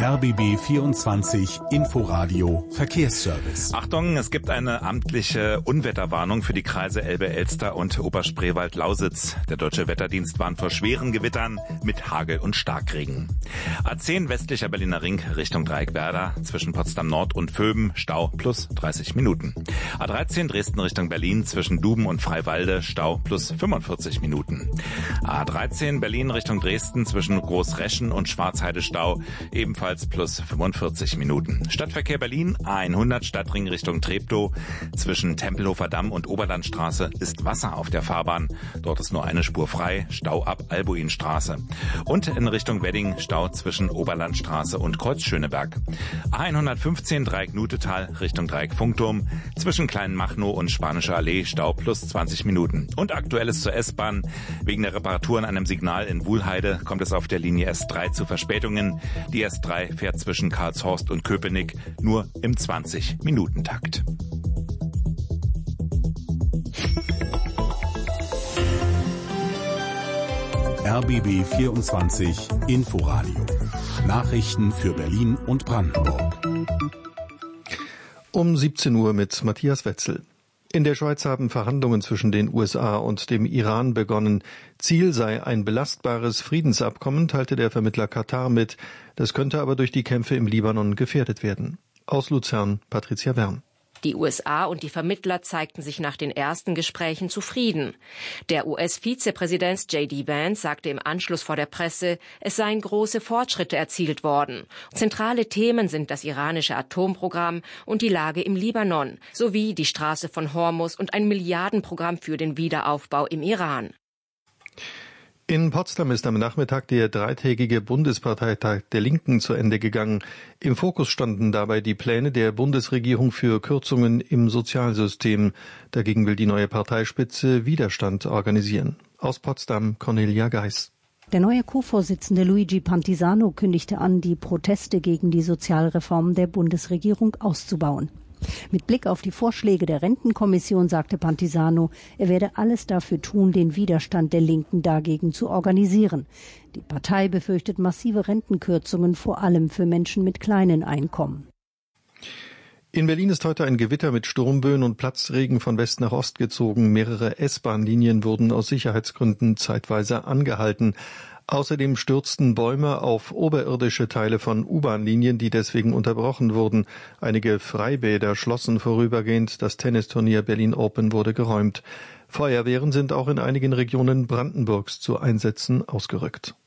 RBB 24 Inforadio Verkehrsservice. Achtung, es gibt eine amtliche Unwetterwarnung für die Kreise Elbe-Elster und Oberspreewald-Lausitz. Der Deutsche Wetterdienst warnt vor schweren Gewittern mit Hagel und Starkregen. A10 westlicher Berliner Ring Richtung Dreieckwerder zwischen Potsdam Nord und Vöben Stau plus 30 Minuten. A13 Dresden Richtung Berlin zwischen Duben und Freiwalde Stau plus 45 Minuten. A13 Berlin Richtung Dresden zwischen Großreschen und Schwarzheide Stau ebenfalls plus 45 Minuten. Stadtverkehr Berlin, A100 Stadtring Richtung Treptow. Zwischen Tempelhofer Damm und Oberlandstraße ist Wasser auf der Fahrbahn. Dort ist nur eine Spur frei. Stau ab Albuinstraße. Und in Richtung Wedding Stau zwischen Oberlandstraße und Kreuzschöneberg. A115 Dreieck Nutetal Richtung Dreieck Funkturm. Zwischen Kleinmachnow und Spanische Allee Stau plus 20 Minuten. Und aktuelles zur S-Bahn. Wegen der Reparatur an einem Signal in Wuhlheide kommt es auf der Linie S3 zu Verspätungen. Die S3 fährt zwischen Karlshorst und Köpenick nur im 20-Minuten-Takt. RBB 24 Inforadio. Nachrichten für Berlin und Brandenburg. Um 17 Uhr mit Matthias Wetzel. In der Schweiz haben Verhandlungen zwischen den USA und dem Iran begonnen. Ziel sei ein belastbares Friedensabkommen, teilte der Vermittler Katar mit. Das könnte aber durch die Kämpfe im Libanon gefährdet werden. Aus Luzern, Patricia Wern. Die USA und die Vermittler zeigten sich nach den ersten Gesprächen zufrieden. Der US-Vizepräsident J.D. Vance sagte im Anschluss vor der Presse, es seien große Fortschritte erzielt worden. Zentrale Themen sind das iranische Atomprogramm und die Lage im Libanon, sowie die Straße von Hormuz und ein Milliardenprogramm für den Wiederaufbau im Iran. In Potsdam ist am Nachmittag der dreitägige Bundesparteitag der Linken zu Ende gegangen. Im Fokus standen dabei die Pläne der Bundesregierung für Kürzungen im Sozialsystem. Dagegen will die neue Parteispitze Widerstand organisieren. Aus Potsdam, Cornelia Geis. Der neue Co-Vorsitzende Luigi Pantisano kündigte an, die Proteste gegen die Sozialreformen der Bundesregierung auszubauen. Mit Blick auf die Vorschläge der Rentenkommission sagte Pantisano, er werde alles dafür tun, den Widerstand der Linken dagegen zu organisieren. Die Partei befürchtet massive Rentenkürzungen, vor allem für Menschen mit kleinen Einkommen. In Berlin ist heute ein Gewitter mit Sturmböen und Platzregen von West nach Ost gezogen. Mehrere S-Bahn-Linien wurden aus Sicherheitsgründen zeitweise angehalten. Außerdem stürzten Bäume auf oberirdische Teile von U-Bahn-Linien, die deswegen unterbrochen wurden. Einige Freibäder schlossen vorübergehend. Das Tennisturnier Berlin Open wurde geräumt. Feuerwehren sind auch in einigen Regionen Brandenburgs zu Einsätzen ausgerückt.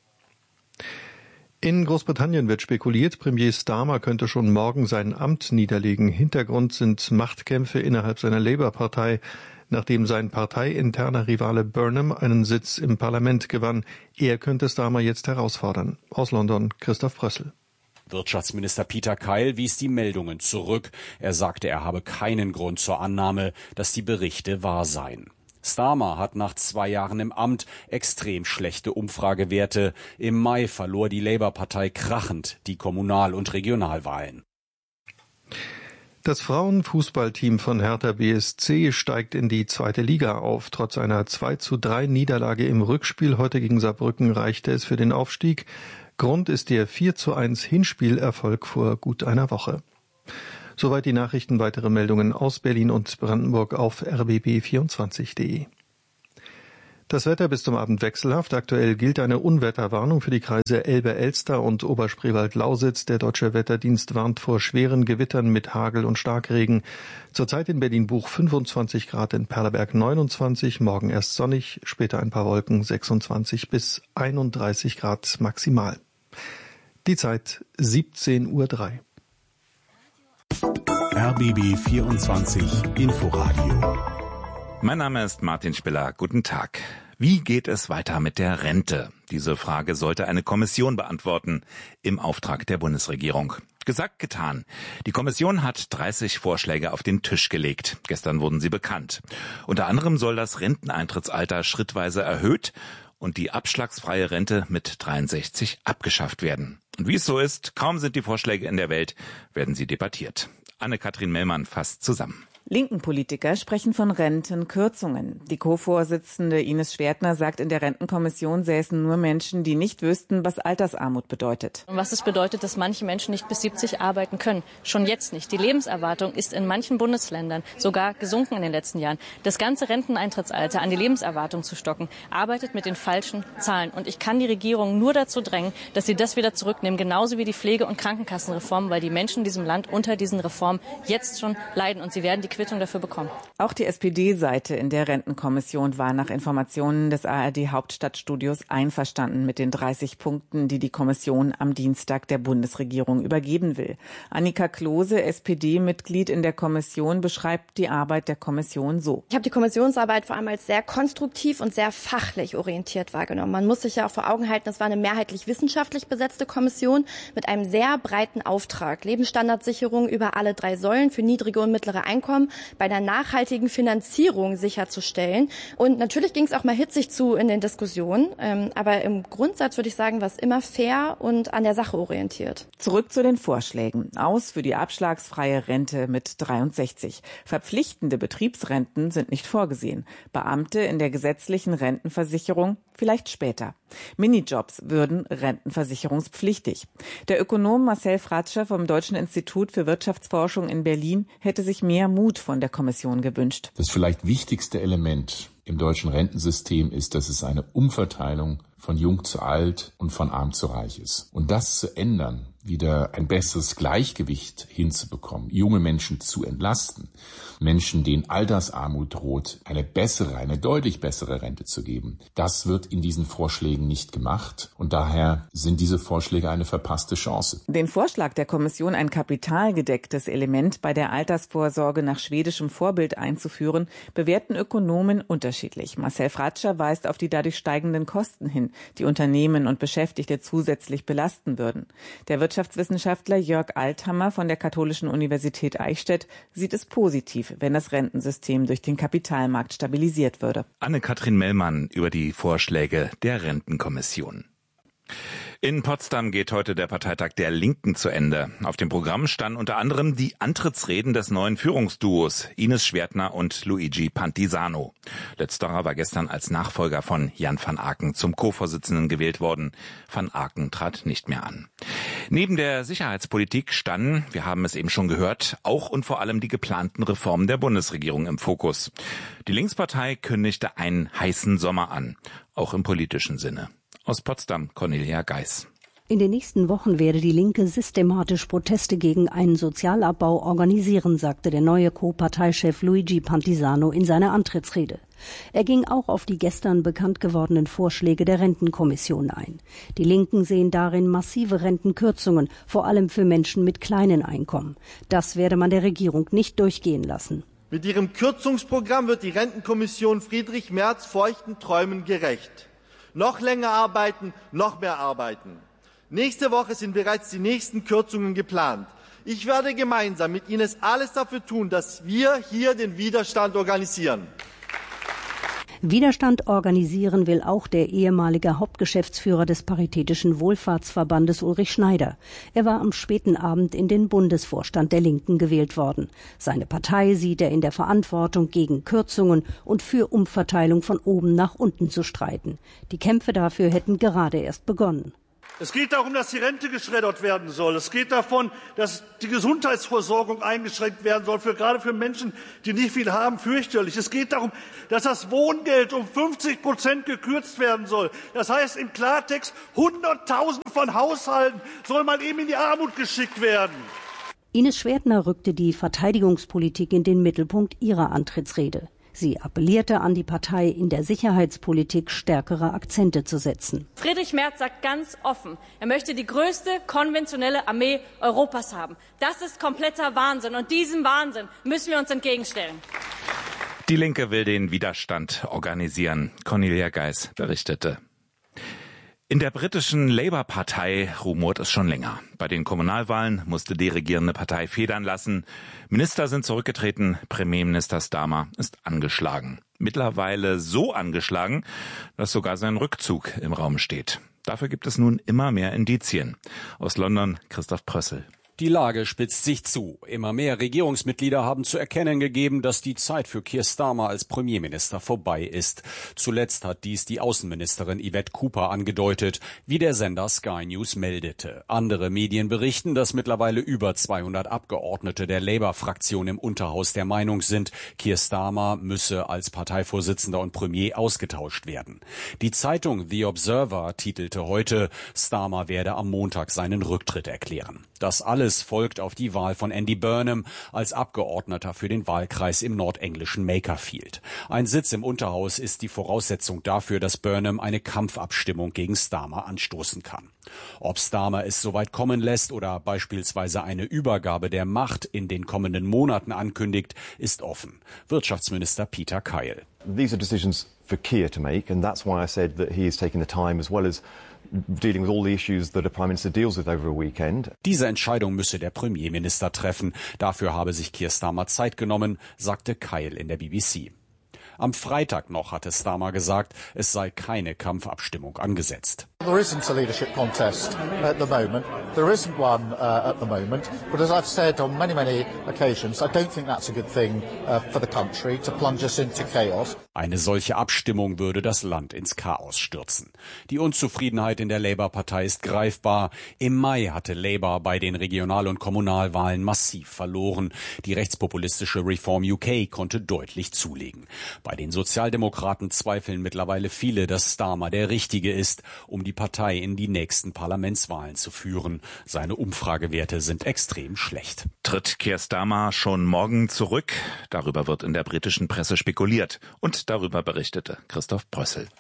In Großbritannien wird spekuliert, Premier Starmer könnte schon morgen sein Amt niederlegen. Hintergrund sind Machtkämpfe innerhalb seiner Labour-Partei, nachdem sein parteiinterner Rivale Burnham einen Sitz im Parlament gewann. Er könnte Starmer jetzt herausfordern. Aus London, Christoph Brössel. Wirtschaftsminister Peter Keil wies die Meldungen zurück. Er sagte, er habe keinen Grund zur Annahme, dass die Berichte wahr seien. Starmer hat nach 2 Jahren im Amt extrem schlechte Umfragewerte. Im Mai verlor die Labour-Partei krachend die Kommunal- und Regionalwahlen. Das Frauenfußballteam von Hertha BSC steigt in die 2. Liga auf. Trotz einer 2:3 Niederlage im Rückspiel heute gegen Saarbrücken reichte es für den Aufstieg. Grund ist der 4:1 Hinspielerfolg vor gut einer Woche. Soweit die Nachrichten. Weitere Meldungen aus Berlin und Brandenburg auf rbb24.de. Das Wetter bis zum Abend wechselhaft. Aktuell gilt eine Unwetterwarnung für die Kreise Elbe-Elster und Oberspreewald-Lausitz. Der Deutsche Wetterdienst warnt vor schweren Gewittern mit Hagel und Starkregen. Zurzeit in Berlin-Buch 25 Grad, in Perleberg 29, morgen erst sonnig, später ein paar Wolken, 26 bis 31 Grad maximal. Die Zeit 17:03 Uhr. RBB 24 Inforadio. Mein Name ist Martin Spiller. Guten Tag. Wie geht es weiter mit der Rente? Diese Frage sollte eine Kommission beantworten im Auftrag der Bundesregierung. Gesagt, getan. Die Kommission hat 30 Vorschläge auf den Tisch gelegt. Gestern wurden sie bekannt. Unter anderem soll das Renteneintrittsalter schrittweise erhöht und die abschlagsfreie Rente mit 63 abgeschafft werden. Und wie es so ist, kaum sind die Vorschläge in der Welt, werden sie debattiert. Anne-Kathrin Mellmann fasst zusammen. Linken Politiker sprechen von Rentenkürzungen. Die Co-Vorsitzende Ines Schwertner sagt, in der Rentenkommission säßen nur Menschen, die nicht wüssten, was Altersarmut bedeutet. Und was es bedeutet, dass manche Menschen nicht bis 70 arbeiten können. Schon jetzt nicht. Die Lebenserwartung ist in manchen Bundesländern sogar gesunken in den letzten Jahren. Das ganze Renteneintrittsalter an die Lebenserwartung zu stocken, arbeitet mit den falschen Zahlen. Und ich kann die Regierung nur dazu drängen, dass sie das wieder zurücknehmen, genauso wie die Pflege- und Krankenkassenreform, weil die Menschen in diesem Land unter diesen Reformen jetzt schon leiden und sie werden die Quittung dafür bekommen. Auch die SPD-Seite in der Rentenkommission war nach Informationen des ARD-Hauptstadtstudios einverstanden mit den 30 Punkten, die die Kommission am Dienstag der Bundesregierung übergeben will. Annika Klose, SPD-Mitglied in der Kommission, beschreibt die Arbeit der Kommission so. Ich habe die Kommissionsarbeit vor allem als sehr konstruktiv und sehr fachlich orientiert wahrgenommen. Man muss sich ja auch vor Augen halten, es war eine mehrheitlich wissenschaftlich besetzte Kommission mit einem sehr breiten Auftrag. Lebensstandardsicherung über alle 3 Säulen für niedrige und mittlere Einkommen bei der nachhaltigen Finanzierung sicherzustellen. Und natürlich ging es auch mal hitzig zu in den Diskussionen. Aber im Grundsatz würde ich sagen, war es immer fair und an der Sache orientiert. Zurück zu den Vorschlägen. Aus für die abschlagsfreie Rente mit 63. Verpflichtende Betriebsrenten sind nicht vorgesehen. Beamte in der gesetzlichen Rentenversicherung vielleicht später. Minijobs würden rentenversicherungspflichtig. Der Ökonom Marcel Fratscher vom Deutschen Institut für Wirtschaftsforschung in Berlin hätte sich mehr Mut von der Kommission gewünscht. Das vielleicht wichtigste Element im deutschen Rentensystem ist, dass es eine Umverteilung von jung zu alt und von arm zu reich ist. Und das zu ändern, wieder ein besseres Gleichgewicht hinzubekommen, junge Menschen zu entlasten, Menschen, denen Altersarmut droht, eine deutlich bessere Rente zu geben. Das wird in diesen Vorschlägen nicht gemacht und daher sind diese Vorschläge eine verpasste Chance. Den Vorschlag der Kommission, ein kapitalgedecktes Element bei der Altersvorsorge nach schwedischem Vorbild einzuführen, bewerten Ökonomen unterschiedlich. Marcel Fratscher weist auf die dadurch steigenden Kosten hin, die Unternehmen und Beschäftigte zusätzlich belasten würden. Der Wirtschaftswissenschaftler Jörg Althammer von der Katholischen Universität Eichstätt sieht es positiv, wenn das Rentensystem durch den Kapitalmarkt stabilisiert würde. Anne-Kathrin Mellmann über die Vorschläge der Rentenkommission. In Potsdam geht heute der Parteitag der Linken zu Ende. Auf dem Programm standen unter anderem die Antrittsreden des neuen Führungsduos Ines Schwertner und Luigi Pantisano. Letzterer war gestern als Nachfolger von Jan van Aken zum Co-Vorsitzenden gewählt worden. Van Aken trat nicht mehr an. Neben der Sicherheitspolitik standen, wir haben es eben schon gehört, auch und vor allem die geplanten Reformen der Bundesregierung im Fokus. Die Linkspartei kündigte einen heißen Sommer an, auch im politischen Sinne. Aus Potsdam, Cornelia Geis. In den nächsten Wochen werde die Linke systematisch Proteste gegen einen Sozialabbau organisieren, sagte der neue Co-Parteichef Luigi Pantisano in seiner Antrittsrede. Er ging auch auf die gestern bekannt gewordenen Vorschläge der Rentenkommission ein. Die Linken sehen darin massive Rentenkürzungen, vor allem für Menschen mit kleinen Einkommen. Das werde man der Regierung nicht durchgehen lassen. Mit ihrem Kürzungsprogramm wird die Rentenkommission Friedrich Merz feuchten Träumen gerecht. Noch länger arbeiten, noch mehr arbeiten. Nächste Woche sind bereits die nächsten Kürzungen geplant. Ich werde gemeinsam mit Ines alles dafür tun, dass wir hier den Widerstand organisieren. Widerstand organisieren will auch der ehemalige Hauptgeschäftsführer des Paritätischen Wohlfahrtsverbandes Ulrich Schneider. Er war am späten Abend in den Bundesvorstand der Linken gewählt worden. Seine Partei sieht er in der Verantwortung, gegen Kürzungen und für Umverteilung von oben nach unten zu streiten. Die Kämpfe dafür hätten gerade erst begonnen. Es geht darum, dass die Rente geschreddert werden soll. Es geht davon, dass die Gesundheitsversorgung eingeschränkt werden soll, gerade für Menschen, die nicht viel haben, fürchterlich. Es geht darum, dass das Wohngeld um 50% gekürzt werden soll. Das heißt im Klartext, Hunderttausende von Haushalten soll mal eben in die Armut geschickt werden. Ines Schwertner rückte die Verteidigungspolitik in den Mittelpunkt ihrer Antrittsrede. Sie appellierte an die Partei, in der Sicherheitspolitik stärkere Akzente zu setzen. Friedrich Merz sagt ganz offen, er möchte die größte konventionelle Armee Europas haben. Das ist kompletter Wahnsinn und diesem Wahnsinn müssen wir uns entgegenstellen. Die Linke will den Widerstand organisieren. Cornelia Geis berichtete. In der britischen Labour-Partei rumort es schon länger. Bei den Kommunalwahlen musste die regierende Partei federn lassen. Minister sind zurückgetreten, Premierminister Starmer ist angeschlagen. Mittlerweile so angeschlagen, dass sogar sein Rückzug im Raum steht. Dafür gibt es nun immer mehr Indizien. Aus London Christoph Prössel. Die Lage spitzt sich zu. Immer mehr Regierungsmitglieder haben zu erkennen gegeben, dass die Zeit für Keir Starmer als Premierminister vorbei ist. Zuletzt hat dies die Außenministerin Yvette Cooper angedeutet, wie der Sender Sky News meldete. Andere Medien berichten, dass mittlerweile über 200 Abgeordnete der Labour-Fraktion im Unterhaus der Meinung sind, Keir Starmer müsse als Parteivorsitzender und Premier ausgetauscht werden. Die Zeitung The Observer titelte heute, Starmer werde am Montag seinen Rücktritt erklären. Das alles folgt auf die Wahl von Andy Burnham als Abgeordneter für den Wahlkreis im nordenglischen Makerfield. Ein Sitz im Unterhaus ist die Voraussetzung dafür, dass Burnham eine Kampfabstimmung gegen Starmer anstoßen kann. Ob Starmer es soweit kommen lässt oder beispielsweise eine Übergabe der Macht in den kommenden Monaten ankündigt, ist offen. Wirtschaftsminister Peter Kyle. These are decisions for Keir to make, and that's why I said that he is taking the time as well as dealing with all the issues that a Prime Minister deals with over a weekend. Diese Entscheidung müsse der Premierminister treffen. Dafür habe sich Keir Starmer Zeit genommen, sagte Kyle in der BBC. Am Freitag noch hatte Starmer gesagt, es sei keine Kampfabstimmung angesetzt. There isn't a leadership contest at the moment. There isn't one at the moment. But as I've said on many occasions, I don't think that's a good thing for the country to plunge us into chaos. Eine solche Abstimmung würde das Land ins Chaos stürzen. Die Unzufriedenheit in der Labour-Partei ist greifbar. Im Mai hatte Labour bei den Regional- und Kommunalwahlen massiv verloren. Die rechtspopulistische Reform UK konnte deutlich zulegen. Bei den Sozialdemokraten zweifeln mittlerweile viele, dass Starmer der Richtige ist, um die Partei in die nächsten Parlamentswahlen zu führen. Seine Umfragewerte sind extrem schlecht. Tritt Keir Starmer schon morgen zurück? Darüber wird in der britischen Presse spekuliert. Und darüber berichtete Christoph Brössel.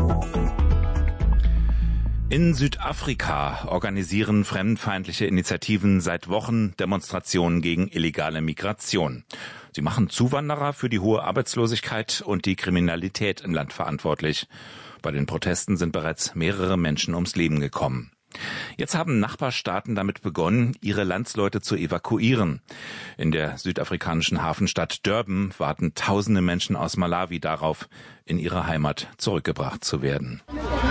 In Südafrika organisieren fremdenfeindliche Initiativen seit Wochen Demonstrationen gegen illegale Migration. Sie machen Zuwanderer für die hohe Arbeitslosigkeit und die Kriminalität im Land verantwortlich. Bei den Protesten sind bereits mehrere Menschen ums Leben gekommen. Jetzt haben Nachbarstaaten damit begonnen, ihre Landsleute zu evakuieren. In der südafrikanischen Hafenstadt Durban warten tausende Menschen aus Malawi darauf, in ihre Heimat zurückgebracht zu werden.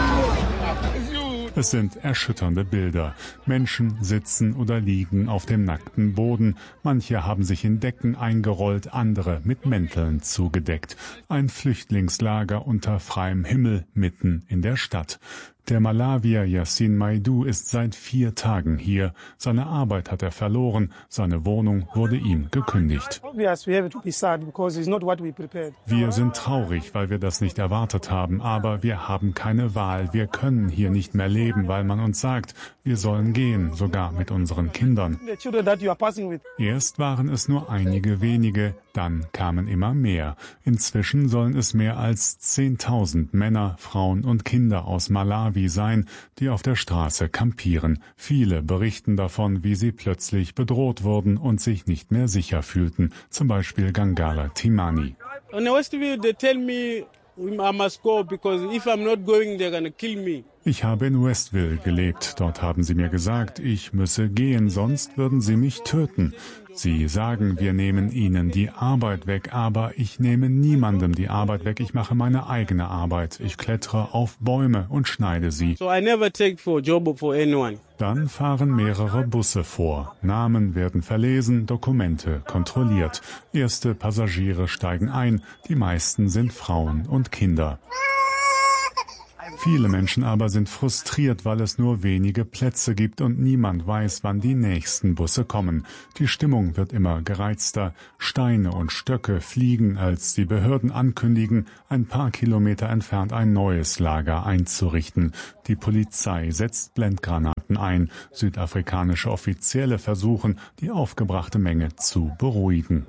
Es sind erschütternde Bilder. Menschen sitzen oder liegen auf dem nackten Boden. Manche haben sich in Decken eingerollt, andere mit Mänteln zugedeckt. Ein Flüchtlingslager unter freiem Himmel mitten in der Stadt. Der Malawier Yasin Maidu ist seit 4 Tagen hier. Seine Arbeit hat er verloren, seine Wohnung wurde ihm gekündigt. Wir sind traurig, weil wir das nicht erwartet haben, aber wir haben keine Wahl. Wir können hier nicht mehr leben, weil man uns sagt, wir sollen gehen, sogar mit unseren Kindern. Erst waren es nur einige wenige, dann kamen immer mehr. Inzwischen sollen es mehr als 10.000 Männer, Frauen und Kinder aus Malawi sein, die auf der Straße campieren. Viele berichten davon, wie sie plötzlich bedroht wurden und sich nicht mehr sicher fühlten. Zum Beispiel Gangala Timani. Ich habe in Westville gelebt. Dort haben sie mir gesagt, ich müsse gehen, sonst würden sie mich töten. Sie sagen, wir nehmen ihnen die Arbeit weg, aber ich nehme niemandem die Arbeit weg. Ich mache meine eigene Arbeit. Ich klettere auf Bäume und schneide sie. Dann fahren mehrere Busse vor. Namen werden verlesen, Dokumente kontrolliert. Erste Passagiere steigen ein. Die meisten sind Frauen und Kinder. Viele Menschen aber sind frustriert, weil es nur wenige Plätze gibt und niemand weiß, wann die nächsten Busse kommen. Die Stimmung wird immer gereizter. Steine und Stöcke fliegen, als die Behörden ankündigen, ein paar Kilometer entfernt ein neues Lager einzurichten. Die Polizei setzt Blendgranaten ein. Südafrikanische Offizielle versuchen, die aufgebrachte Menge zu beruhigen.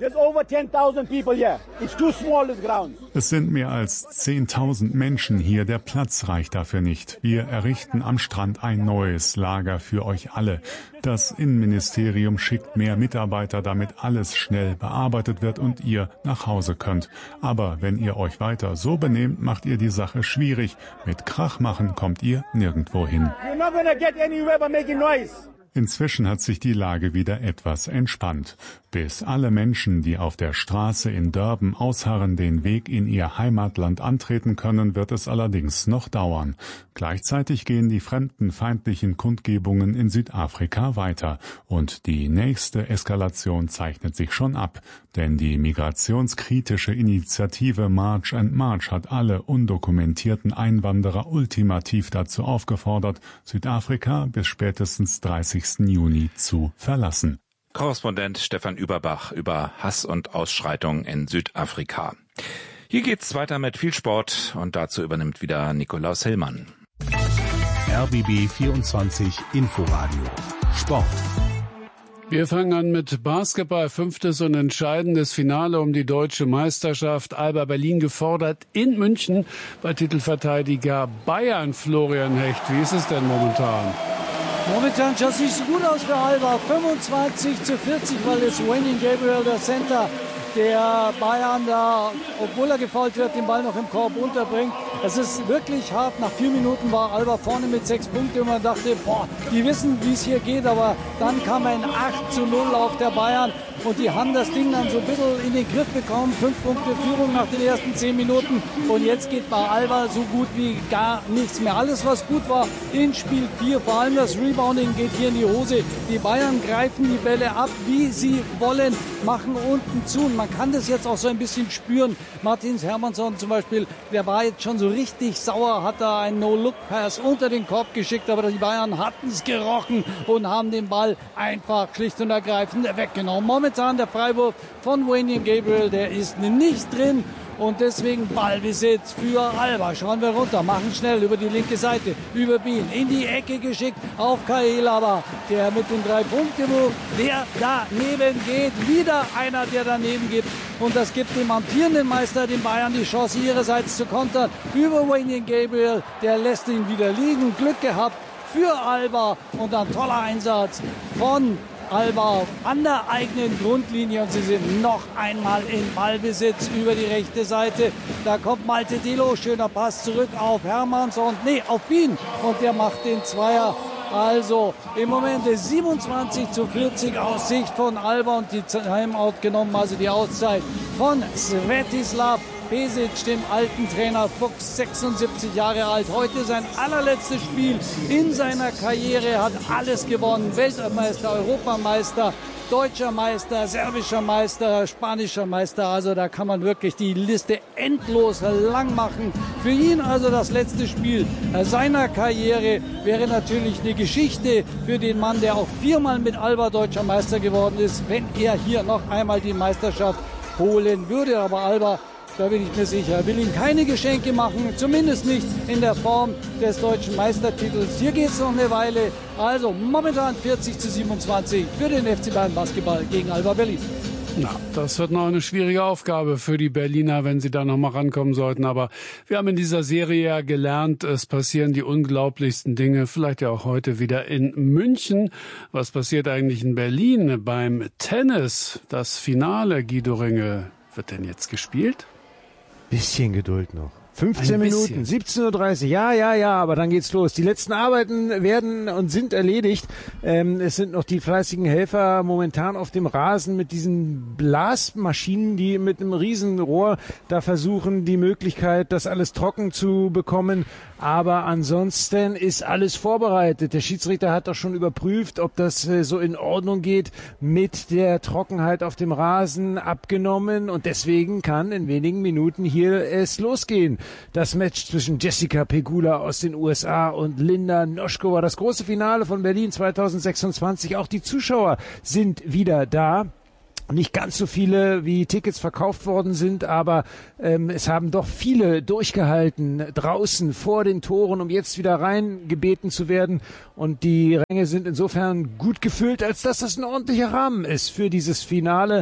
Es sind mehr als 10.000 Menschen hier. Der Platz reicht dafür nicht. Wir errichten am Strand ein neues Lager für euch alle. Das Innenministerium schickt mehr Mitarbeiter, damit alles schnell bearbeitet wird und ihr nach Hause könnt. Aber wenn ihr euch weiter so benehmt, macht ihr die Sache schwierig. Mit Krach machen kommt ihr nirgendwo hin. Inzwischen hat sich die Lage wieder etwas entspannt. Bis alle Menschen, die auf der Straße in Durban ausharren, den Weg in ihr Heimatland antreten können, wird es allerdings noch dauern. Gleichzeitig gehen die fremdenfeindlichen Kundgebungen in Südafrika weiter. Und die nächste Eskalation zeichnet sich schon ab. Denn die migrationskritische Initiative March and March hat alle undokumentierten Einwanderer ultimativ dazu aufgefordert, Südafrika bis spätestens 30. Juni zu verlassen. Korrespondent Stefan Überbach über Hass und Ausschreitungen in Südafrika. Hier geht's weiter mit viel Sport und dazu übernimmt wieder Nikolaus Hillmann. RBB 24 Inforadio Sport. Wir fangen an mit Basketball. 5. und entscheidendes Finale um die deutsche Meisterschaft. Alba Berlin gefordert in München bei Titelverteidiger Bayern Florian Hecht. Wie ist es denn momentan? Momentan schaut es nicht so gut aus für Alba. 25:40, weil es Wayne Gabriel, der Center der Bayern da, obwohl er gefoult wird, den Ball noch im Korb unterbringt. Es ist wirklich hart. Nach 4 Minuten war Alba vorne mit 6 Punkten und man dachte, die wissen, wie es hier geht. Aber dann kam ein 8:0 auf der Bayern und die haben das Ding dann so ein bisschen in den Griff bekommen. 5 Punkte Führung nach den ersten 10 Minuten und jetzt geht bei Alba so gut wie gar nichts mehr. Alles, was gut war in Spiel 4, vor allem das Rebounding geht hier in die Hose. Die Bayern greifen die Bälle ab, wie sie wollen, machen unten zu. Und man kann das jetzt auch so ein bisschen spüren. Martins Hermannsson zum Beispiel, der war jetzt schon so richtig sauer, hat da einen No-Look-Pass unter den Korb geschickt, aber die Bayern hatten es gerochen und haben den Ball einfach schlicht und ergreifend weggenommen. Momentan der Freiwurf von Wayne Gabriel, der ist nicht drin. Und deswegen Ballbesitz für Alba. Schauen wir runter, machen schnell über die linke Seite, über Bien, in die Ecke geschickt auf Kael, aber der mit dem 3-Punkte-Wurf, der daneben geht. Wieder einer, der daneben geht. Und das gibt dem amtierenden Meister, den Bayern, die Chance ihrerseits zu kontern. Über Wayne Gabriel, der lässt ihn wieder liegen. Glück gehabt für Alba und ein toller Einsatz von Alba an der eigenen Grundlinie und sie sind noch einmal in Ballbesitz über die rechte Seite. Da kommt Malte Delo, schöner Pass zurück auf Hermannsson, auf Bien und der macht den Zweier. Also im Moment 27:40 aus Sicht von Alba und die Timeout genommen, also die Auszeit von Svetislav Pesic, dem alten Trainer Fuchs, 76 Jahre alt. Heute sein allerletztes Spiel in seiner Karriere, hat alles gewonnen. Weltmeister, Europameister, deutscher Meister, serbischer Meister, spanischer Meister. Also da kann man wirklich die Liste endlos lang machen. Für ihn also das letzte Spiel seiner Karriere wäre natürlich eine Geschichte für den Mann, der auch 4-mal mit Alba deutscher Meister geworden ist, wenn er hier noch einmal die Meisterschaft holen würde. Aber Alba, da bin ich mir sicher, will ihm keine Geschenke machen, zumindest nicht in der Form des deutschen Meistertitels. Hier geht es noch eine Weile. Also momentan 40:27 für den FC Bayern Basketball gegen Alba Berlin. Na, das wird noch eine schwierige Aufgabe für die Berliner, wenn sie da noch mal rankommen sollten. Aber wir haben in dieser Serie ja gelernt, es passieren die unglaublichsten Dinge. Vielleicht ja auch heute wieder in München. Was passiert eigentlich in Berlin beim Tennis? Das Finale, Guido Ringel, wird denn jetzt gespielt? Bisschen Geduld noch. 15 Minuten, 17:30 Uhr, ja, aber dann geht's los. Die letzten Arbeiten werden und sind erledigt. Es sind noch die fleißigen Helfer momentan auf dem Rasen mit diesen Blasmaschinen, die mit einem Riesenrohr da versuchen, die Möglichkeit, das alles trocken zu bekommen. Aber ansonsten ist alles vorbereitet. Der Schiedsrichter hat doch schon überprüft, ob das so in Ordnung geht mit der Trockenheit auf dem Rasen abgenommen. Und deswegen kann in wenigen Minuten hier es losgehen. Das Match zwischen Jessica Pegula aus den USA und Linda Noskova. Das große Finale von Berlin 2026. Auch die Zuschauer sind wieder da. Nicht ganz so viele, wie Tickets verkauft worden sind, aber es haben doch viele durchgehalten draußen vor den Toren, um jetzt wieder reingebeten zu werden. Und die Ränge sind insofern gut gefüllt, als dass das ein ordentlicher Rahmen ist für dieses Finale.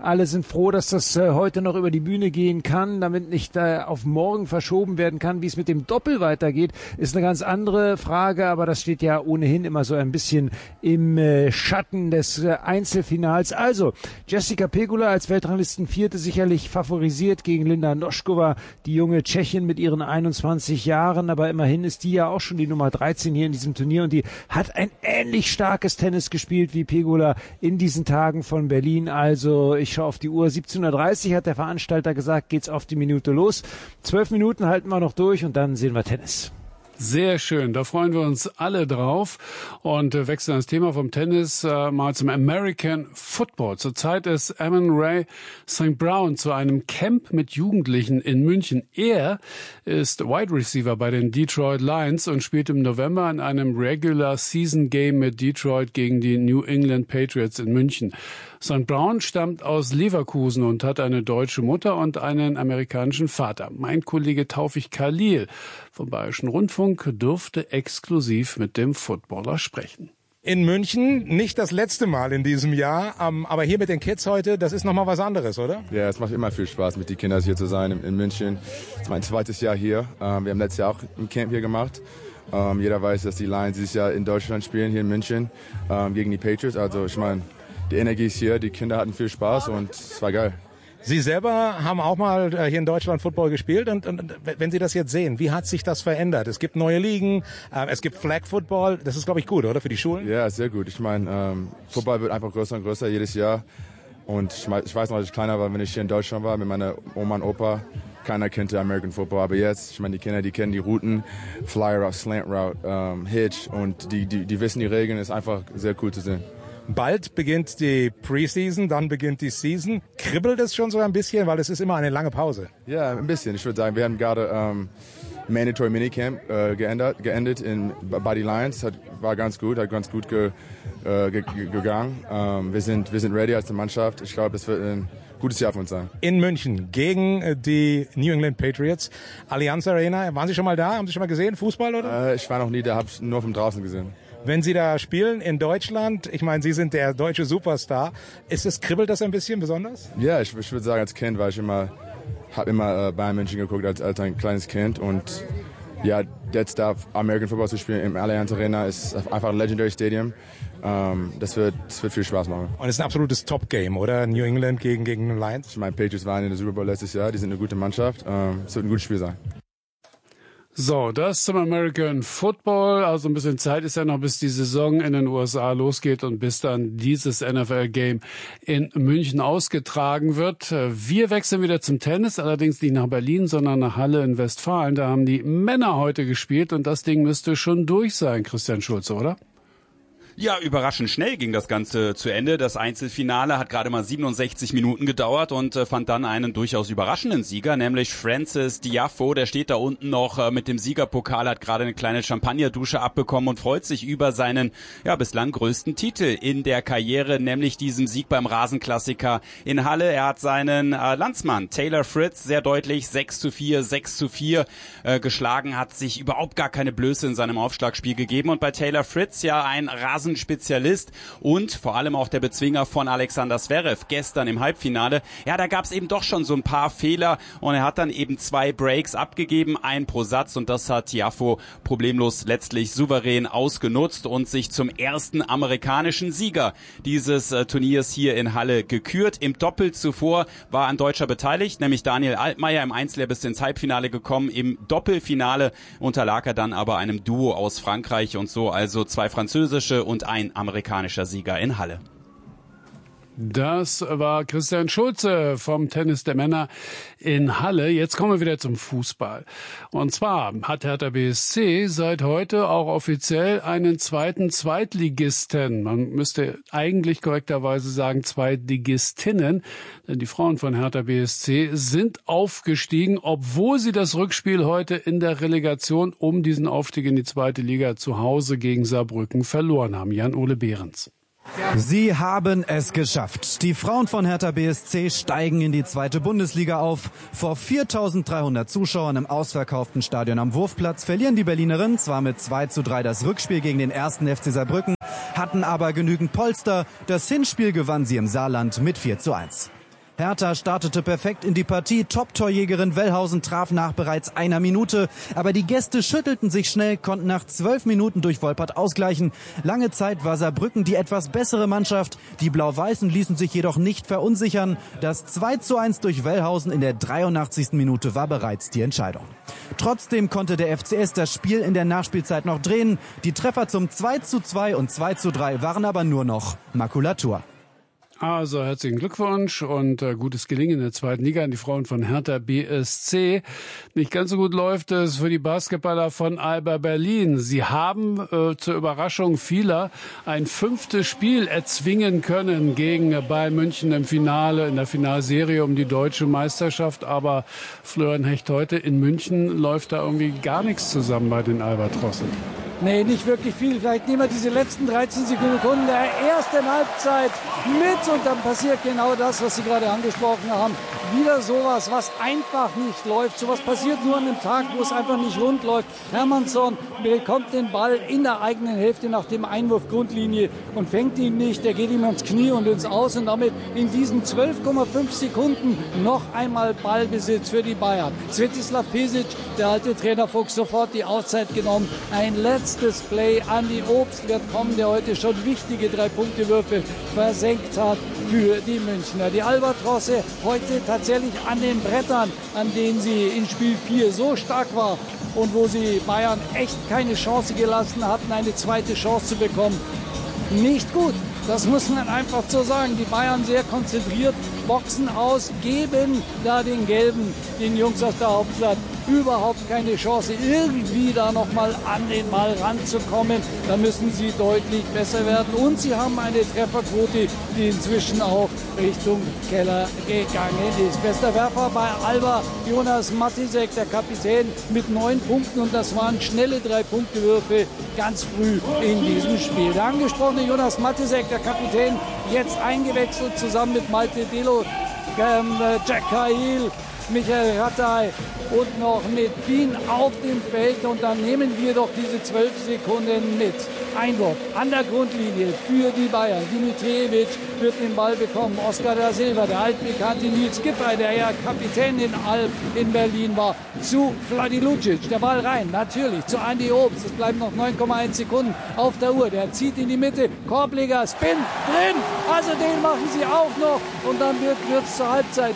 Alle sind froh, dass das heute noch über die Bühne gehen kann, damit nicht auf morgen verschoben werden kann. Wie es mit dem Doppel weitergeht, ist eine ganz andere Frage, aber das steht ja ohnehin immer so ein bisschen im Schatten des Einzelfinals. Also, Jessica Pegula als Weltranglistenvierte sicherlich favorisiert gegen Linda Noskova, die junge Tschechin mit ihren 21 Jahren, aber immerhin ist die ja auch schon die Nummer 13 hier in diesem Turnier und die hat ein ähnlich starkes Tennis gespielt wie Pegula in diesen Tagen von Berlin. Also ich schaue auf die Uhr, 17:30 Uhr hat der Veranstalter gesagt, geht's auf die Minute los. 12 Minuten halten wir noch durch und dann sehen wir Tennis. Sehr schön, da freuen wir uns alle drauf und wechseln das Thema vom Tennis mal zum American Football. Zurzeit ist Amon-Ra St. Brown zu einem Camp mit Jugendlichen in München. Er ist Wide Receiver bei den Detroit Lions und spielt im November in einem Regular Season Game mit Detroit gegen die New England Patriots in München. St. Brown stammt aus Leverkusen und hat eine deutsche Mutter und einen amerikanischen Vater. Mein Kollege Taufik Khalil vom Bayerischen Rundfunk dürfte exklusiv mit dem Footballer sprechen. In München, nicht das letzte Mal in diesem Jahr, aber hier mit den Kids heute, das ist nochmal was anderes, oder? Ja, es macht immer viel Spaß, mit den Kindern hier zu sein in München. Das ist mein zweites Jahr hier. Wir haben letztes Jahr auch ein Camp hier gemacht. Jeder weiß, dass die Lions dieses Jahr in Deutschland spielen, hier in München, gegen die Patriots. Also ich meine, die Energie ist hier, die Kinder hatten viel Spaß und es war geil. Sie selber haben auch mal hier in Deutschland Football gespielt und wenn Sie das jetzt sehen, wie hat sich das verändert? Es gibt neue Ligen, es gibt Flag Football, das ist glaube ich gut, oder, für die Schulen? Ja, sehr gut. Ich meine, Football wird einfach größer und größer jedes Jahr und ich weiß noch, als ich kleiner war, wenn ich hier in Deutschland war mit meiner Oma und Opa, keiner kannte American Football, aber jetzt, ich meine, die Kinder, die kennen die Routen, Fly Route, Slant Route, Hitch und die wissen die Regeln, ist einfach sehr cool zu sehen. Bald beginnt die Preseason, dann beginnt die Season. Kribbelt es schon so ein bisschen, weil es ist immer eine lange Pause? Ja, ein bisschen. Ich würde sagen, wir haben gerade Mandatory Minicamp geendet bei die Lions. War ganz gut, hat ganz gut gegangen. Wir sind ready als Mannschaft. Ich glaube, es wird ein gutes Jahr für uns sein. In München gegen die New England Patriots. Allianz Arena, waren Sie schon mal da? Haben Sie schon mal gesehen, Fußball oder? Ich war noch nie da, habe es nur von draußen gesehen. Wenn Sie da spielen in Deutschland, ich meine, Sie sind der deutsche Superstar, kribbelt das ein bisschen besonders? Ja, ich würde sagen, als Kind war ich habe immer Bayern München geguckt als ein kleines Kind und ja, jetzt da American Football zu spielen im Allianz Arena ist einfach ein Legendary Stadium. Das wird viel Spaß machen. Und es ist ein absolutes Top-Game, oder? New England gegen die Lions? Ich meine, Patriots waren in der Super Bowl letztes Jahr, die sind eine gute Mannschaft. Es wird ein gutes Spiel sein. So, das zum American Football. Also ein bisschen Zeit ist ja noch, bis die Saison in den USA losgeht und bis dann dieses NFL-Game in München ausgetragen wird. Wir wechseln wieder zum Tennis, allerdings nicht nach Berlin, sondern nach Halle in Westfalen. Da haben die Männer heute gespielt und das Ding müsste schon durch sein, Christian Schulze, oder? Ja, überraschend schnell ging das Ganze zu Ende. Das Einzelfinale hat gerade mal 67 Minuten gedauert und fand dann einen durchaus überraschenden Sieger, nämlich Frances Tiafoe. Der steht da unten noch mit dem Siegerpokal, hat gerade eine kleine Champagnerdusche abbekommen und freut sich über seinen bislang größten Titel in der Karriere, nämlich diesen Sieg beim Rasenklassiker in Halle. Er hat seinen Landsmann Taylor Fritz sehr deutlich 6:4, 6:4 geschlagen, hat sich überhaupt gar keine Blöße in seinem Aufschlagspiel gegeben und bei Taylor Fritz ja ein Spezialist und vor allem auch der Bezwinger von Alexander Zverev gestern im Halbfinale. Ja, da gab es eben doch schon so ein paar Fehler und er hat dann eben 2 Breaks abgegeben, 1 pro Satz und das hat Tiafoe problemlos letztlich souverän ausgenutzt und sich zum ersten amerikanischen Sieger dieses Turniers hier in Halle gekürt. Im Doppel zuvor war ein Deutscher beteiligt, nämlich Daniel Altmaier, im Einzel bis ins Halbfinale gekommen. Im Doppelfinale unterlag er dann aber einem Duo aus Frankreich und so, also 2 französische und ein amerikanischer Sieger in Halle. Das war Christian Schulze vom Tennis der Männer in Halle. Jetzt kommen wir wieder zum Fußball. Und zwar hat Hertha BSC seit heute auch offiziell einen zweiten Zweitligisten. Man müsste eigentlich korrekterweise sagen Zweitligistinnen, denn die Frauen von Hertha BSC sind aufgestiegen, obwohl sie das Rückspiel heute in der Relegation um diesen Aufstieg in die zweite Liga zu Hause gegen Saarbrücken verloren haben. Jan-Ole Behrens. Sie haben es geschafft. Die Frauen von Hertha BSC steigen in die zweite Bundesliga auf. Vor 4.300 Zuschauern im ausverkauften Stadion am Wurfplatz verlieren die Berlinerinnen zwar mit 2:3 das Rückspiel gegen den 1. FC Saarbrücken, hatten aber genügend Polster. Das Hinspiel gewann sie im Saarland mit 4:1. Hertha startete perfekt in die Partie. Top-Torjägerin Wellhausen traf nach bereits einer Minute. Aber die Gäste schüttelten sich schnell, konnten nach 12 Minuten durch Wolpert ausgleichen. Lange Zeit war Saarbrücken die etwas bessere Mannschaft. Die Blau-Weißen ließen sich jedoch nicht verunsichern. Das 2:1 durch Wellhausen in der 83. Minute war bereits die Entscheidung. Trotzdem konnte der FCS das Spiel in der Nachspielzeit noch drehen. Die Treffer zum 2:2 und 2:3 waren aber nur noch Makulatur. Also herzlichen Glückwunsch und gutes Gelingen in der zweiten Liga an die Frauen von Hertha BSC. Nicht ganz so gut läuft es für die Basketballer von Alba Berlin. Sie haben zur Überraschung vieler ein 5. Spiel erzwingen können gegen Bayern München im Finale, in der Finalserie um die deutsche Meisterschaft. Aber Florian Hecht, heute in München läuft da irgendwie gar nichts zusammen bei den Albatrossen. Nee, nicht wirklich viel. Vielleicht nehmen wir diese letzten 13 Sekunden der ersten Halbzeit mit und dann passiert genau das, was Sie gerade angesprochen haben. Wieder sowas, was einfach nicht läuft. Sowas passiert nur an einem Tag, wo es einfach nicht rund läuft. Hermannsson bekommt den Ball in der eigenen Hälfte nach dem Einwurf Grundlinie und fängt ihn nicht. Der geht ihm ans Knie und ins Aus und damit in diesen 12,5 Sekunden noch einmal Ballbesitz für die Bayern. Svetislav Pesic, der alte Trainerfuchs, sofort die Auszeit genommen. Ein letztes Play. Andi Obst wird kommen, der heute schon wichtige 3-Punkte-Würfe versenkt hat für die Münchner. Die Albatrosse heute tatsächlich an den Brettern, an denen sie in Spiel 4 so stark war und wo sie Bayern echt keine Chance gelassen hatten, eine zweite Chance zu bekommen. Nicht gut. Das muss man einfach so sagen. Die Bayern sehr konzentriert, boxen aus, geben da den Gelben, den Jungs aus der Hauptstadt, überhaupt keine Chance, irgendwie da nochmal an den Ball ranzukommen. Da müssen sie deutlich besser werden. Und sie haben eine Trefferquote, die inzwischen auch Richtung Keller gegangen ist. Bester Werfer bei Alba, Jonas Matisek, der Kapitän, mit 9 Punkten. Und das waren schnelle 3-Punkte-Würfe ganz früh in diesem Spiel. Der angesprochene Jonas Matisek, der Kapitän, jetzt eingewechselt zusammen mit Malte Delo, Jack Cahill, Michael Rattay und noch mit Wien auf dem Feld. Und dann nehmen wir doch diese 12 Sekunden mit. Einwurf an der Grundlinie für die Bayern. Dimitrijevic wird den Ball bekommen. Oscar da Silva, der altbekannte Nils Giffey, der ja Kapitän in Alb in Berlin war, zu Vladi Lucic. Der Ball rein, natürlich, zu Andi Obst. Es bleiben noch 9,1 Sekunden auf der Uhr. Der zieht in die Mitte. Korbleger, Spin, drin. Also den machen sie auch noch. Und dann wird es zur Halbzeit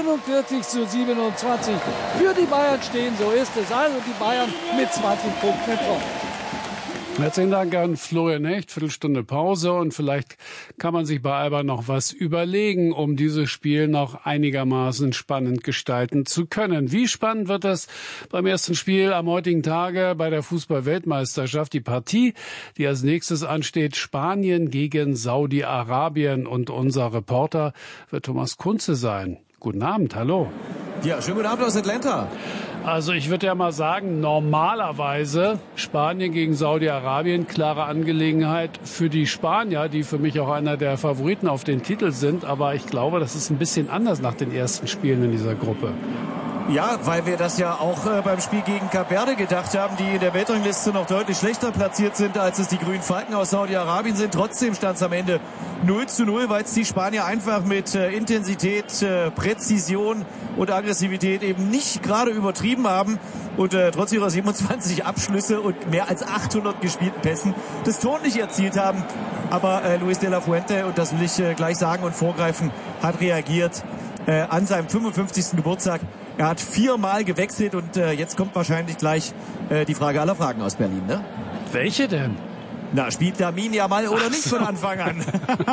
47:27 für die Bayern stehen. So ist es. Also die Bayern mit 20 Punkten drauf. Herzlichen Dank an Florian Hecht. Viertelstunde Pause und vielleicht kann man sich bei Alba noch was überlegen, um dieses Spiel noch einigermaßen spannend gestalten zu können. Wie spannend wird es beim ersten Spiel am heutigen Tage bei der Fußball-Weltmeisterschaft? Die Partie, die als nächstes ansteht, Spanien gegen Saudi-Arabien. Und unser Reporter wird Thomas Kunze sein. Guten Abend, hallo. Ja, schönen guten Abend aus Atlanta. Also ich würde ja mal sagen, normalerweise Spanien gegen Saudi-Arabien, klare Angelegenheit für die Spanier, die für mich auch einer der Favoriten auf den Titel sind. Aber ich glaube, das ist ein bisschen anders nach den ersten Spielen in dieser Gruppe. Ja, weil wir das ja auch beim Spiel gegen Kap Verde gedacht haben, die in der Weltrangliste noch deutlich schlechter platziert sind, als es die Grünen Falken aus Saudi-Arabien sind. Trotzdem stand es am Ende 0:0, weil es die Spanier einfach mit Intensität, Präzision und Aggressivität eben nicht gerade übertrieben haben und trotz ihrer 27 Abschlüsse und mehr als 800 gespielten Pässen das Tor nicht erzielt haben. Aber Luis de la Fuente, und das will ich gleich sagen und vorgreifen, hat reagiert an seinem 55. Geburtstag. Er hat 4-mal gewechselt und jetzt kommt wahrscheinlich gleich die Frage aller Fragen aus Berlin, ne? Welche denn? Na, spielt Lamin ja mal oder nicht von Anfang an?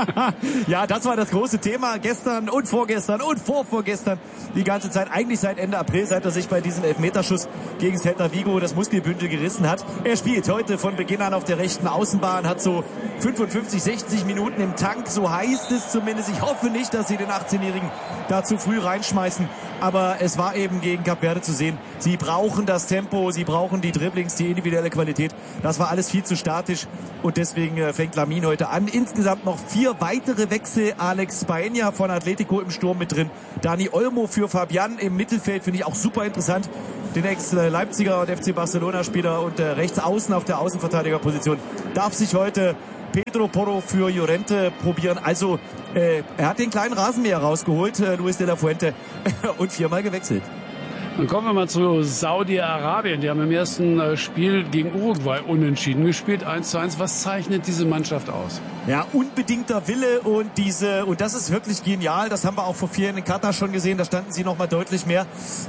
Ja, das war das große Thema gestern und vorgestern und vorvorgestern. Die ganze Zeit, eigentlich seit Ende April, seit er sich bei diesem Elfmeterschuss gegen Celta Vigo das Muskelbündel gerissen hat. Er spielt heute von Beginn an auf der rechten Außenbahn, hat so 55, 60 Minuten im Tank, so heißt es zumindest. Ich hoffe nicht, dass sie den 18-Jährigen da zu früh reinschmeißen. Aber es war eben gegen Kap Verde zu sehen. Sie brauchen das Tempo, sie brauchen die Dribblings, die individuelle Qualität. Das war alles viel zu statisch. Und deswegen fängt Lamin heute an. Insgesamt noch 4 weitere Wechsel. Alex Baena von Atletico im Sturm mit drin. Dani Olmo für Fabian im Mittelfeld, finde ich auch super interessant. Den Ex-Leipziger und FC Barcelona-Spieler und rechts außen auf der Außenverteidigerposition darf sich heute Pedro Porro für Llorente probieren. Also er hat den kleinen Rasenmäher rausgeholt, Luis de la Fuente, und 4-mal gewechselt. Dann kommen wir mal zu Saudi-Arabien. Die haben im ersten Spiel gegen Uruguay unentschieden gespielt, 1:1. Was zeichnet diese Mannschaft aus? Ja, unbedingter Wille und das ist wirklich genial. Das haben wir auch vor 4 Jahren in Katar schon gesehen. Da standen sie noch mal deutlich mehr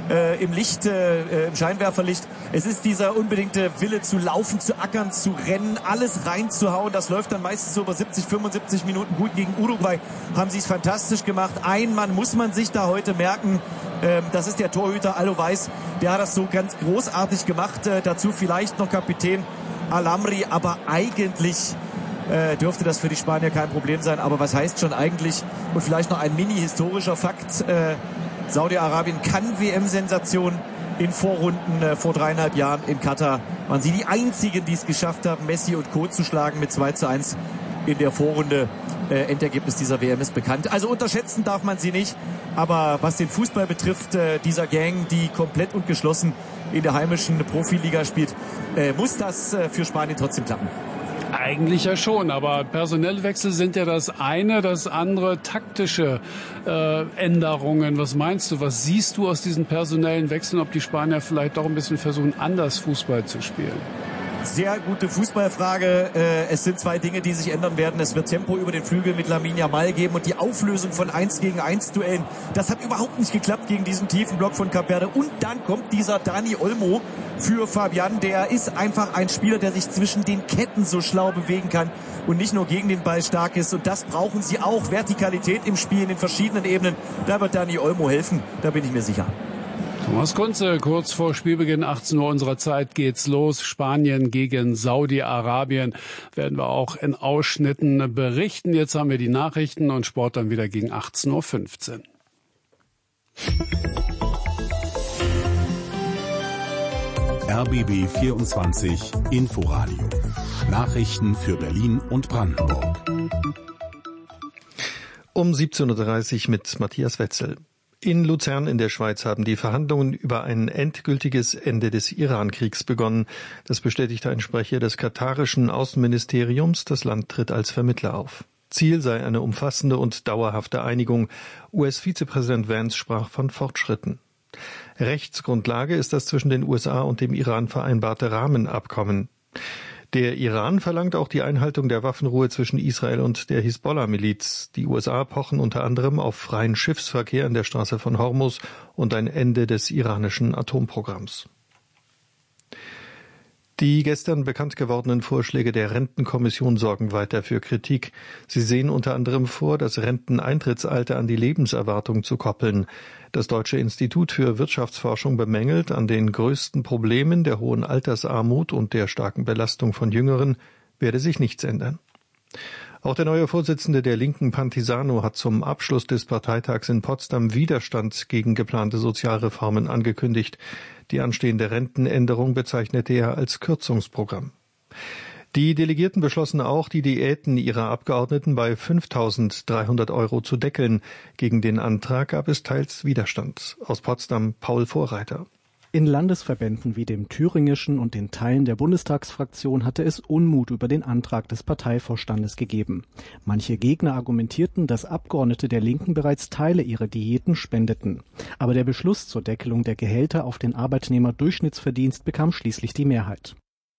im Licht, im Scheinwerferlicht. Es ist dieser unbedingte Wille zu laufen, zu ackern, zu rennen, alles reinzuhauen. Das läuft dann meistens so über 70, 75 Minuten gut. Gegen Uruguay haben sie es fantastisch gemacht. Ein Mann muss man sich da heute merken. Das ist der Torhüter Allo Weiß. Der hat das so ganz großartig gemacht. Dazu vielleicht noch Kapitän Al-Amri. Aber eigentlich dürfte das für die Spanier kein Problem sein. Aber was heißt schon eigentlich? Und vielleicht noch ein mini-historischer Fakt. Saudi-Arabien kann WM-Sensation in Vorrunden vor 3,5 Jahren in Katar. Waren sie die Einzigen, die es geschafft haben, Messi und Co. zu schlagen mit 2:1 in der Vorrunde. Endergebnis dieser WM ist bekannt. Also unterschätzen darf man sie nicht. Aber was den Fußball betrifft, dieser Gang, die komplett und geschlossen in der heimischen Profiliga spielt, muss das für Spanien trotzdem klappen. Eigentlich ja schon, aber personelle Wechsel sind ja das eine, das andere taktische Änderungen. Was meinst du, was siehst du aus diesen personellen Wechseln, ob die Spanier vielleicht doch ein bisschen versuchen, anders Fußball zu spielen? Sehr gute Fußballfrage. Es sind 2 Dinge, die sich ändern werden. Es wird Tempo über den Flügel mit Lamine Yamal geben und die Auflösung von 1-gegen-1 Duellen. Das hat überhaupt nicht geklappt gegen diesen tiefen Block von Cape Verde. Und dann kommt dieser Dani Olmo für Fabian. Der ist einfach ein Spieler, der sich zwischen den Ketten so schlau bewegen kann und nicht nur gegen den Ball stark ist. Und das brauchen sie auch. Vertikalität im Spiel in den verschiedenen Ebenen. Da wird Dani Olmo helfen. Da bin ich mir sicher. Thomas Kunze, kurz vor Spielbeginn 18 Uhr unserer Zeit geht's los. Spanien gegen Saudi-Arabien werden wir auch in Ausschnitten berichten. Jetzt haben wir die Nachrichten und Sport dann wieder gegen 18:15 Uhr. RBB 24 Inforadio. Nachrichten für Berlin und Brandenburg. Um 17:30 Uhr mit Matthias Wetzel. In Luzern in der Schweiz haben die Verhandlungen über ein endgültiges Ende des Iran-Kriegs begonnen. Das bestätigte ein Sprecher des katarischen Außenministeriums. Das Land tritt als Vermittler auf. Ziel sei eine umfassende und dauerhafte Einigung. US-Vizepräsident Vance sprach von Fortschritten. Rechtsgrundlage ist das zwischen den USA und dem Iran vereinbarte Rahmenabkommen. Der Iran verlangt auch die Einhaltung der Waffenruhe zwischen Israel und der Hisbollah-Miliz. Die USA pochen unter anderem auf freien Schiffsverkehr in der Straße von Hormuz und ein Ende des iranischen Atomprogramms. Die gestern bekannt gewordenen Vorschläge der Rentenkommission sorgen weiter für Kritik. Sie sehen unter anderem vor, das Renteneintrittsalter an die Lebenserwartung zu koppeln. Das Deutsche Institut für Wirtschaftsforschung bemängelt, an den größten Problemen der hohen Altersarmut und der starken Belastung von Jüngeren werde sich nichts ändern. Auch der neue Vorsitzende der Linken, Pantisano, hat zum Abschluss des Parteitags in Potsdam Widerstand gegen geplante Sozialreformen angekündigt. Die anstehende Rentenänderung bezeichnete er als Kürzungsprogramm. Die Delegierten beschlossen auch, die Diäten ihrer Abgeordneten bei 5.300 € zu deckeln. Gegen den Antrag gab es teils Widerstand. Aus Potsdam Paul Vorreiter. In Landesverbänden wie dem thüringischen und den Teilen der Bundestagsfraktion hatte es Unmut über den Antrag des Parteivorstandes gegeben. Manche Gegner argumentierten, dass Abgeordnete der Linken bereits Teile ihrer Diäten spendeten. Aber der Beschluss zur Deckelung der Gehälter auf den Arbeitnehmerdurchschnittsverdienst bekam schließlich die Mehrheit.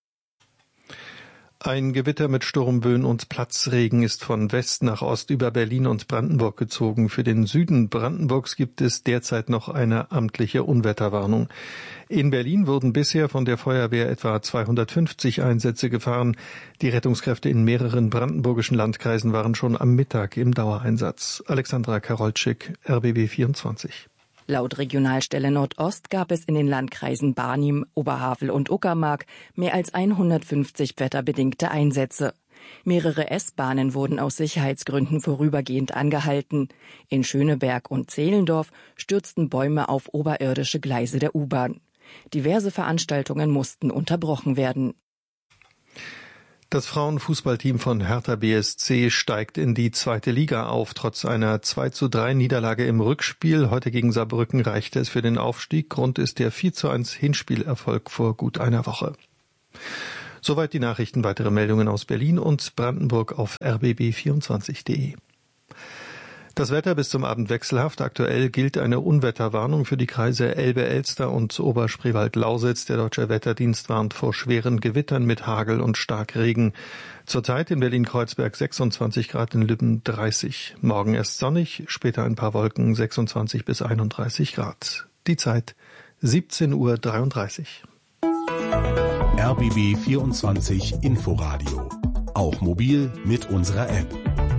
Ein Gewitter mit Sturmböen und Platzregen ist von West nach Ost über Berlin und Brandenburg gezogen. Für den Süden Brandenburgs gibt es derzeit noch eine amtliche Unwetterwarnung. In Berlin wurden bisher von der Feuerwehr etwa 250 Einsätze gefahren. Die Rettungskräfte in mehreren brandenburgischen Landkreisen waren schon am Mittag im Dauereinsatz. Alexandra Karolczyk, RBB 24. Laut Regionalstelle Nordost gab es in den Landkreisen Barnim, Oberhavel und Uckermark mehr als 150 wetterbedingte Einsätze. Mehrere S-Bahnen wurden aus Sicherheitsgründen vorübergehend angehalten. In Schöneberg und Zehlendorf stürzten Bäume auf oberirdische Gleise der U-Bahn. Diverse Veranstaltungen mussten unterbrochen werden. Das Frauenfußballteam von Hertha BSC steigt in die 2. Liga auf. Trotz einer 2:3 Niederlage im Rückspiel heute gegen Saarbrücken reichte es für den Aufstieg. Grund ist der 4:1 Hinspielerfolg vor gut einer Woche. Soweit die Nachrichten. Weitere Meldungen aus Berlin und Brandenburg auf rbb24.de. Das Wetter bis zum Abend wechselhaft. Aktuell gilt eine Unwetterwarnung für die Kreise Elbe-Elster und Oberspreewald-Lausitz. Der Deutsche Wetterdienst warnt vor schweren Gewittern mit Hagel und Starkregen. Zurzeit in Berlin-Kreuzberg 26 Grad, in Lübben 30. Morgen erst sonnig, später ein paar Wolken, 26 bis 31 Grad. Die Zeit 17:33 Uhr. RBB 24 Inforadio. Auch mobil mit unserer App.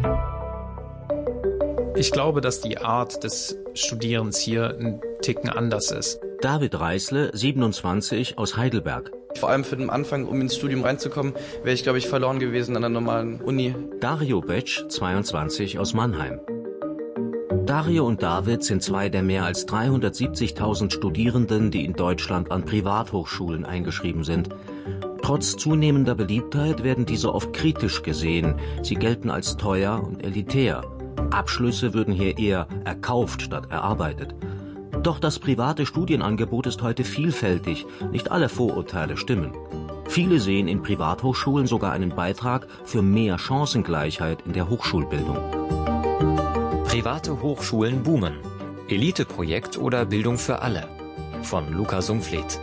Ich glaube, dass die Art des Studierens hier ein Ticken anders ist. David Reißle, 27, aus Heidelberg. Vor allem für den Anfang, um ins Studium reinzukommen, wäre ich, glaube ich, verloren gewesen an der normalen Uni. Dario Betsch, 22, aus Mannheim. Dario und David sind zwei der mehr als 370.000 Studierenden, die in Deutschland an Privathochschulen eingeschrieben sind. Trotz zunehmender Beliebtheit werden diese oft kritisch gesehen. Sie gelten als teuer und elitär. Abschlüsse würden hier eher erkauft statt erarbeitet. Doch das private Studienangebot ist heute vielfältig. Nicht alle Vorurteile stimmen. Viele sehen in Privathochschulen sogar einen Beitrag für mehr Chancengleichheit in der Hochschulbildung. Private Hochschulen boomen. Eliteprojekt oder Bildung für alle. Von Luca Sumfleet.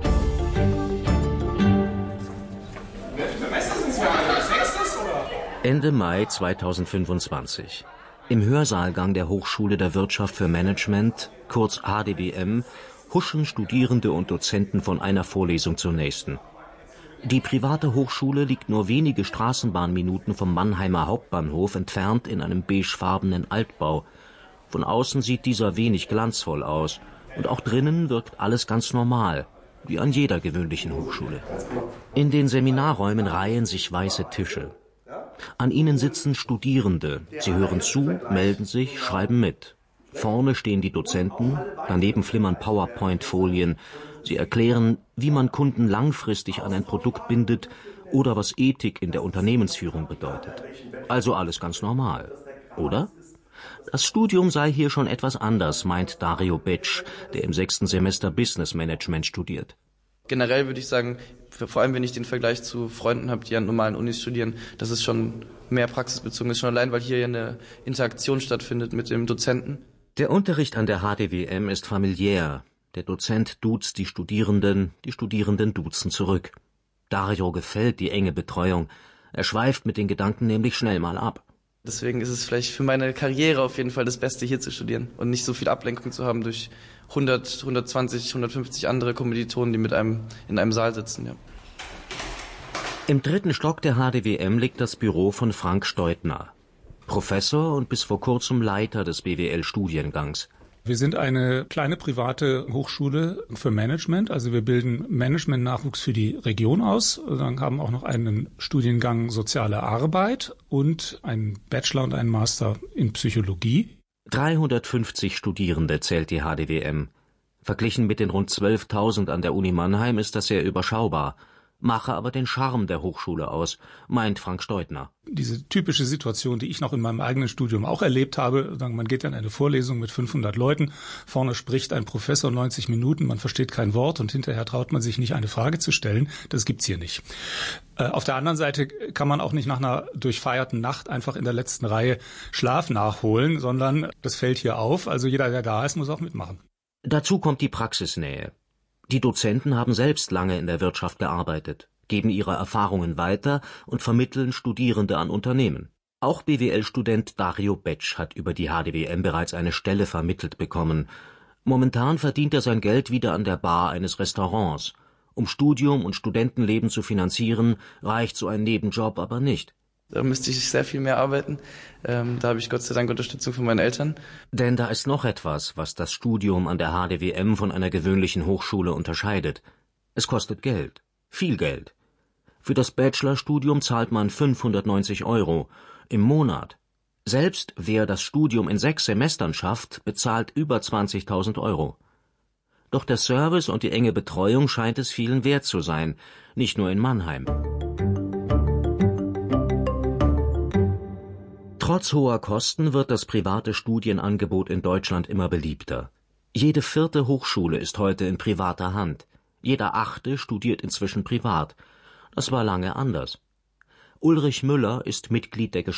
Ende Mai 2025. Im Hörsaalgang der Hochschule der Wirtschaft für Management, kurz HDWM, huschen Studierende und Dozenten von einer Vorlesung zur nächsten. Die private Hochschule liegt nur wenige Straßenbahnminuten vom Mannheimer Hauptbahnhof entfernt in einem beigefarbenen Altbau. Von außen sieht dieser wenig glanzvoll aus und auch drinnen wirkt alles ganz normal, wie an jeder gewöhnlichen Hochschule. In den Seminarräumen reihen sich weiße Tische. An ihnen sitzen Studierende. Sie hören zu, melden sich, schreiben mit. Vorne stehen die Dozenten, daneben flimmern PowerPoint-Folien. Sie erklären, wie man Kunden langfristig an ein Produkt bindet oder was Ethik in der Unternehmensführung bedeutet. Also alles ganz normal, oder? Das Studium sei hier schon etwas anders, meint Dario Betsch, der im 6. Semester Business Management studiert. Generell würde ich sagen, vor allem wenn ich den Vergleich zu Freunden habe, die an normalen Unis studieren, dass es schon mehr praxisbezogen ist, schon allein, weil hier ja eine Interaktion stattfindet mit dem Dozenten. Der Unterricht an der HDWM ist familiär. Der Dozent duzt die Studierenden duzen zurück. Dario gefällt die enge Betreuung. Er schweift mit den Gedanken nämlich schnell mal ab. Deswegen ist es vielleicht für meine Karriere auf jeden Fall das Beste, hier zu studieren und nicht so viel Ablenkung zu haben durch 100, 120, 150 andere Kommilitonen, die mit einem in einem Saal sitzen. Ja. Im 3. Stock der HDWM liegt das Büro von Frank Steutner, Professor und bis vor kurzem Leiter des BWL-Studiengangs. Wir sind eine kleine private Hochschule für Management, also wir bilden Management-Nachwuchs für die Region aus. Dann haben auch noch einen Studiengang Soziale Arbeit und einen Bachelor und einen Master in Psychologie. 350 Studierende zählt die HDWM. Verglichen mit den rund 12.000 an der Uni Mannheim ist das sehr überschaubar. Mache aber den Charme der Hochschule aus, meint Frank Steutner. Diese typische Situation, die ich noch in meinem eigenen Studium auch erlebt habe, man geht in eine Vorlesung mit 500 Leuten, vorne spricht ein Professor 90 Minuten, man versteht kein Wort und hinterher traut man sich nicht, eine Frage zu stellen. Das gibt's hier nicht. Auf der anderen Seite kann man auch nicht nach einer durchfeierten Nacht einfach in der letzten Reihe Schlaf nachholen, sondern das fällt hier auf. Also jeder, der da ist, muss auch mitmachen. Dazu kommt die Praxisnähe. Die Dozenten haben selbst lange in der Wirtschaft gearbeitet, geben ihre Erfahrungen weiter und vermitteln Studierende an Unternehmen. Auch BWL-Student Dario Betsch hat über die HDWM bereits eine Stelle vermittelt bekommen. Momentan verdient er sein Geld wieder an der Bar eines Restaurants. Um Studium und Studentenleben zu finanzieren, reicht so ein Nebenjob aber nicht. Da müsste ich sehr viel mehr arbeiten. Da habe ich Gott sei Dank Unterstützung von meinen Eltern. Denn da ist noch etwas, was das Studium an der HDWM von einer gewöhnlichen Hochschule unterscheidet. Es kostet Geld. Viel Geld. Für das Bachelorstudium zahlt man 590 € im Monat. Selbst wer das Studium in 6 Semestern schafft, bezahlt über 20.000 €. Doch der Service und die enge Betreuung scheint es vielen wert zu sein, nicht nur in Mannheim. Trotz hoher Kosten wird das private Studienangebot in Deutschland immer beliebter. Jede 4. Hochschule ist heute in privater Hand. Jeder 8. studiert inzwischen privat. Das war lange anders. Ulrich Müller ist Mitglied der